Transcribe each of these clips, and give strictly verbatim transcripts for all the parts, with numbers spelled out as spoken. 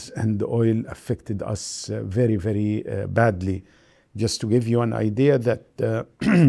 gas and oil affected us uh, very, very uh, badly. Just to give you an idea that uh,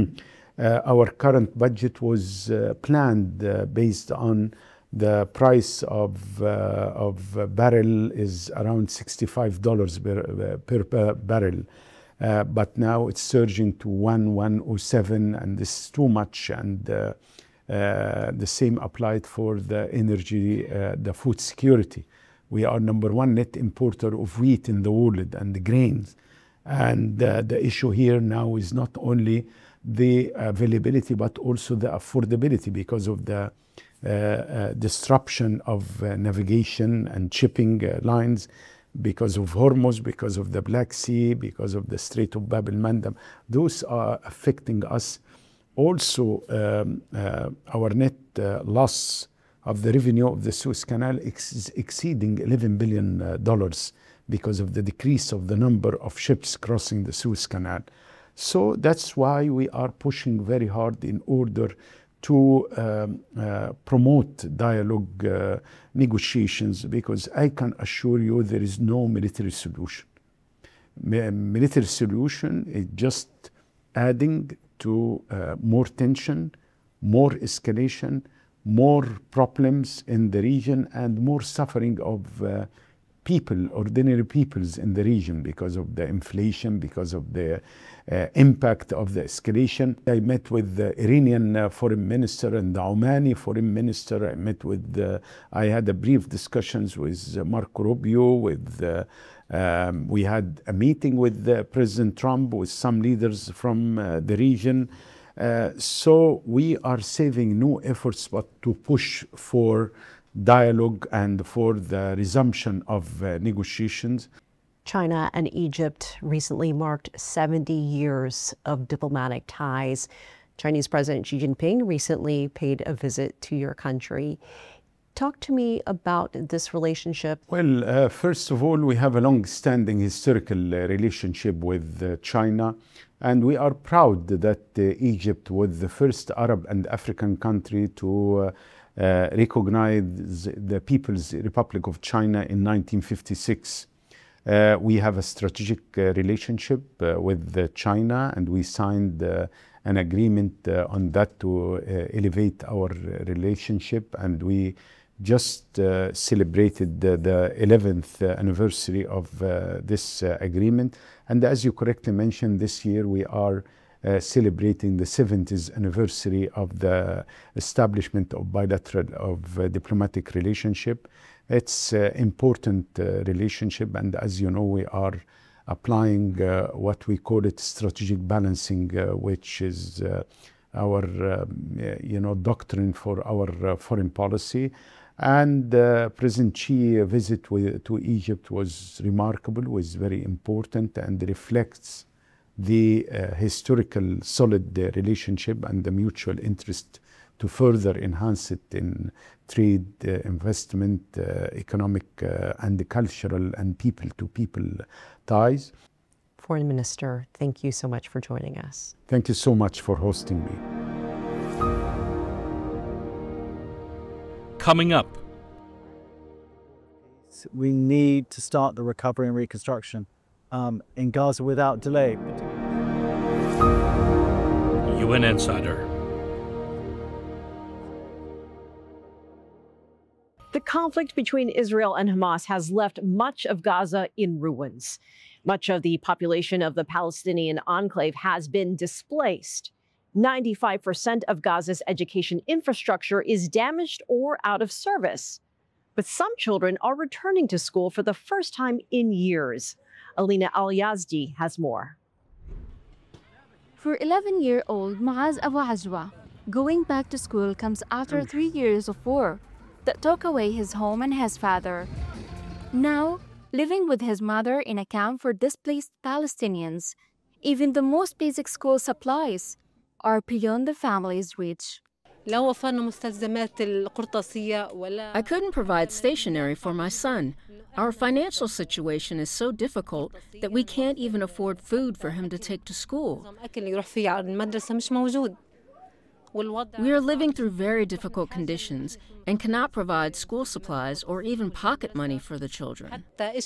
uh, our current budget was uh, planned uh, based on the price of, uh, of a barrel is around sixty-five dollars per, per, per barrel. Uh, but now it's surging to one, one oh seven, and this is too much. And uh, uh, the same applied for the energy, uh, the food security. We are number one net importer of wheat in the world and the grains. And uh, the issue here now is not only the availability, but also the affordability because of the uh, uh, disruption of uh, navigation and shipping uh, lines, because of Hormuz, because of the Black Sea, because of the Strait of Bab el-Mandeb. Those are affecting us. Also, um, uh, our net uh, loss of the revenue of the Suez Canal is exceeding eleven billion dollars because of the decrease of the number of ships crossing the Suez Canal. So that's why we are pushing very hard in order to um, uh, promote dialogue uh, negotiations, because I can assure you there is no military solution. Mi- military solution is just adding to uh, more tension, more escalation, more problems in the region, and more suffering of uh, people, ordinary peoples in the region, because of the inflation, because of the uh, impact of the escalation. I met with the Iranian uh, foreign minister and the Omani foreign minister. I met with, uh, I had a brief discussions with uh, Marco Rubio, with, uh, um, we had a meeting with uh, President Trump, with some leaders from uh, the region. Uh, so we are saving no efforts but to push for dialogue and for the resumption of uh, negotiations. China and Egypt recently marked seventy years of diplomatic ties. Chinese President Xi Jinping recently paid a visit to your country. Talk to me about this relationship. Well, uh, first of all, we have a long-standing historical uh, relationship with uh, China, and we are proud that uh, Egypt was the first Arab and African country to uh, uh, recognize the People's Republic of China in nineteen fifty-six. Uh, we have a strategic uh, relationship uh, with uh, China, and we signed uh, an agreement uh, on that to uh, elevate our relationship, and we just uh, celebrated the, the eleventh uh, anniversary of uh, this uh, agreement. And as you correctly mentioned, this year we are uh, celebrating the seventieth anniversary of the establishment of bilateral of uh, diplomatic relationship. It's an uh, important uh, relationship, and as you know, we are applying uh, what we call it strategic balancing, uh, which is uh, our um, you know doctrine for our uh, foreign policy. And uh, President Xi's visit with, to Egypt was remarkable, was very important, and reflects the uh, historical solid uh, relationship and the mutual interest to further enhance it in trade, uh, investment, uh, economic, uh, and cultural and people-to-people ties. Foreign Minister, thank you so much for joining us. Thank you so much for hosting me. Coming up, we need to start the recovery and reconstruction um, in Gaza without delay. U N Insider. The conflict between Israel and Hamas has left much of Gaza in ruins. Much of the population of the Palestinian enclave has been displaced. ninety-five percent of Gaza's education infrastructure is damaged or out of service. But some children are returning to school for the first time in years. Alina Al-Yazdi has more. For eleven-year-old Muaz Abu Ajwa, going back to school comes after three years of war that took away his home and his father. Now, living with his mother in a camp for displaced Palestinians, even the most basic school supplies are beyond the family's reach. I couldn't provide stationery for my son. Our financial situation is so difficult that we can't even afford food for him to take to school. We are living through very difficult conditions and cannot provide school supplies or even pocket money for the children.